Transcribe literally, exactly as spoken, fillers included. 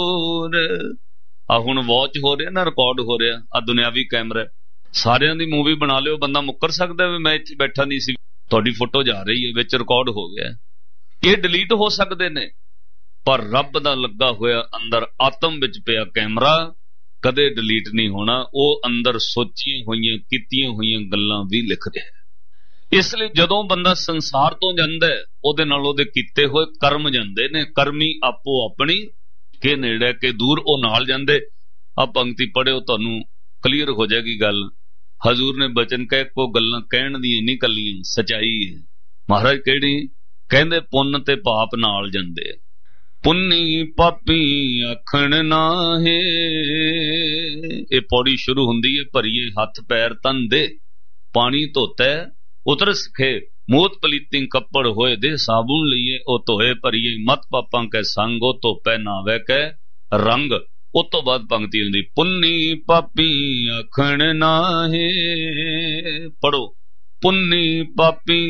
ਆ ਹੁਣ ਵਾਚ ਹੋ ਰਿਹਾ ਨਾ, ਰਿਕਾर्ड हो रहा, आ दुनियावी कैमरा, सारियां दी मूवी बना लियो, बंदा मुकर सकता है मैं इत्थे बैठा नहीं सी, तुहाडी फोटो जा रही है विच रिकार्ड हो गया। ये डिलीट हो सकते ने, पर रब दा लगा होया अंदर आत्म विच पिया कैमरा कदे डिलीट नहीं होना। वो अंदर सोचियां होईयां कीतियां होईयां गल्लां भी लिख रहा। इसलिए जदों बंदा संसार तो जांदा है, ओदे नाल ओदे कीते होए कर्म जांदे ने। कर्मी आपो अपनी के नेड़े के दूर ओ नाल जांदे। आ पंक्ति पढ़ियो तुहानू क्लीयर हो जाएगी गल। हजूर ने बचन कह को गल्लां कहण दी नहीं कलियां, सच्चाई है। महाराज केड़ी कहंदे पुन्न ते पाप नाल जांदे। पुन्नी पापी आखण नाहे, ये पौड़ी शुरू हुंदी है भरीए हथ पैर तन दे, पानी धोता है उतर सखे, मोत पलीती कपड़ होए दे, साबुन लिए ओ धोए भरीए, मत पापां कै संग ओ धोपै नावे कै रंग। उस तो बाद पंक्ति आंदी पुन्नी पापी आखण नाहे। पढ़ो पुन्नी पापी